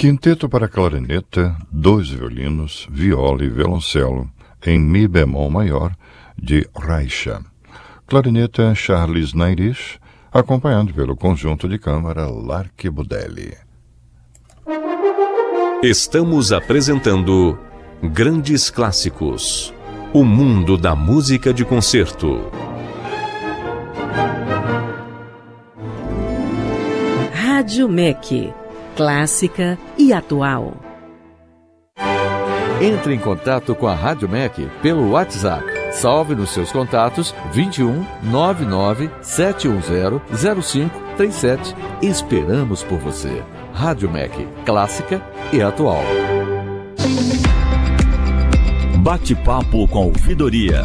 Quinteto para clarineta, 2 violinos, viola e violoncelo, em mi bemol maior, de Reicha. Clarineta Charles Nairish, acompanhado pelo conjunto de câmara L'Archibudelli. Estamos apresentando Grandes Clássicos, o mundo da música de concerto. Rádio MEC, clássica e atual. Entre em contato com a Rádio MEC pelo WhatsApp. Salve nos seus contatos 21 99 710 0537. Esperamos por você. Rádio MEC, clássica e atual. Bate-papo com a ouvidoria.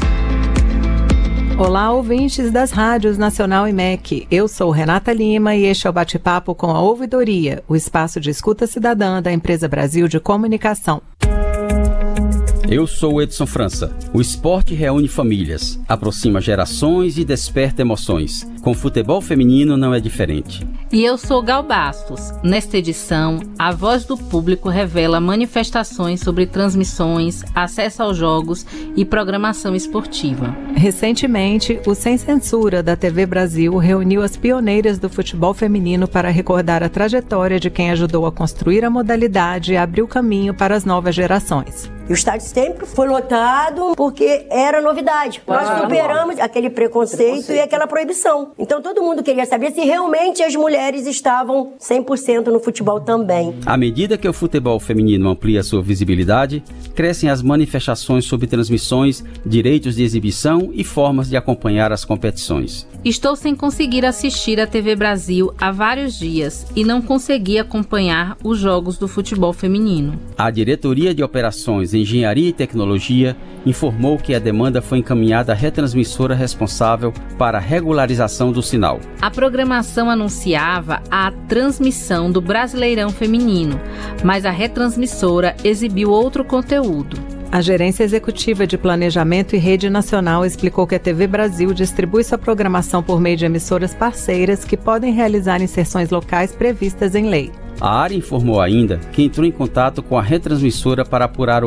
Olá, ouvintes das rádios Nacional e MEC. Eu sou Renata Lima e este é o Bate-papo com a Ouvidoria, o espaço de escuta cidadã da Empresa Brasil de Comunicação. Eu sou Edson França. O esporte reúne famílias, aproxima gerações e desperta emoções. Com o futebol feminino não é diferente. E eu sou Gal Bastos. Nesta edição, a voz do público revela manifestações sobre transmissões, acesso aos jogos e programação esportiva. Recentemente, o Sem Censura da TV Brasil reuniu as pioneiras do futebol feminino para recordar a trajetória de quem ajudou a construir a modalidade e abriu caminho para as novas gerações. E o estádio sempre foi lotado porque era novidade. Nós superamos aquele preconceito e aquela proibição. Então todo mundo queria saber se realmente as mulheres estavam 100% no futebol também. À medida que o futebol feminino amplia sua visibilidade, crescem as manifestações sobre transmissões, direitos de exibição e formas de acompanhar as competições. Estou sem conseguir assistir a TV Brasil há vários dias e não consegui acompanhar os jogos do futebol feminino. A Diretoria de Operações, Engenharia e Tecnologia informou que a demanda foi encaminhada à retransmissora responsável para a regularização do sinal. A programação anunciava a transmissão do Brasileirão Feminino, mas a retransmissora exibiu outro conteúdo. A Gerência Executiva de Planejamento e Rede Nacional explicou que a TV Brasil distribui sua programação por meio de emissoras parceiras que podem realizar inserções locais previstas em lei. A área informou ainda que entrou em contato com a retransmissora para apurar